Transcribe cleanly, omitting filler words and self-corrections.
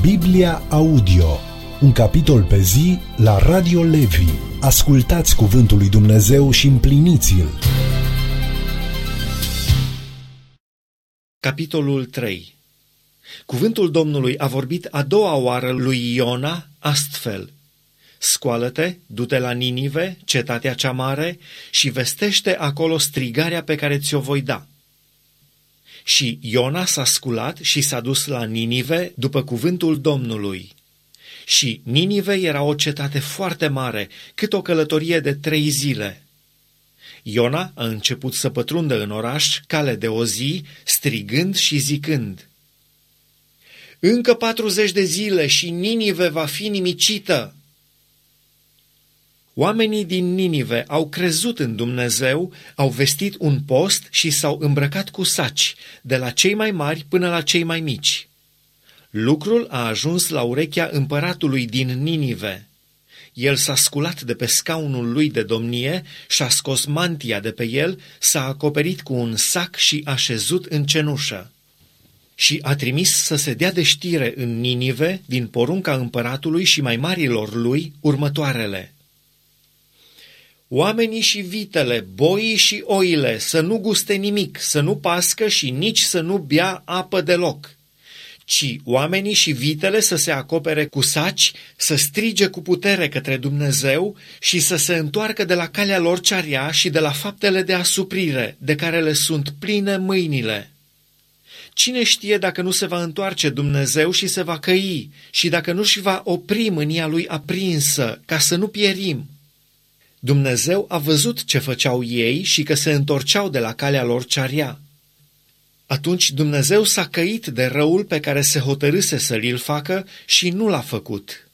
Biblia Audio, un capitol pe zi la Radio Levi. Ascultați cuvântul lui Dumnezeu și împliniți-l. Capitolul 3. Cuvântul Domnului a vorbit a doua oară lui Iona astfel: Scoală-te, du-te la Ninive, cetatea cea mare, și vestește acolo strigarea pe care ți-o voi da. Și Iona s-a sculat și s-a dus la Ninive după cuvântul Domnului. Și Ninive era o cetate foarte mare, cât o călătorie de 3 zile. Iona a început să pătrundă în oraș cale de o zi, strigând și zicând: Încă 40 de zile și Ninive va fi nimicită. Oamenii din Ninive au crezut în Dumnezeu, au vestit un post și s-au îmbrăcat cu saci, de la cei mai mari până la cei mai mici. Lucrul a ajuns la urechea împăratului din Ninive. El s-a sculat de pe scaunul lui de domnie, și-a scos mantia de pe el, s-a acoperit cu un sac și a șezut în cenușă. Și a trimis să se dea de știre în Ninive, din porunca împăratului și mai marilor lui, următoarele: Oamenii și vitele, boii și oile să nu guste nimic, să nu pască și nici să nu bea apă deloc, ci oamenii și vitele să se acopere cu saci, să strige cu putere către Dumnezeu și să se întoarcă de la calea lor cea rea și de la faptele de asuprire, de care le sunt pline mâinile. Cine știe dacă nu se va întoarce Dumnezeu și se va căi, și dacă nu-și va opri mânia lui aprinsă, ca să nu pierim? Dumnezeu a văzut ce făceau ei și că se întorceau de la calea lor cea rea. Atunci Dumnezeu s-a căit de răul pe care se hotărâse să-l facă și nu l-a făcut.